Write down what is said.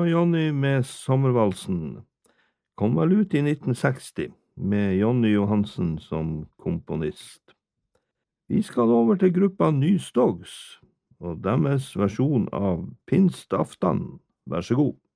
Jonny med Sommervalsen kom vel ut i 1960, med Jonny Johansen som komponist. Vi skal over til gruppa Nys Dogs, og deres versjon av Pinstaftan. Vær så god.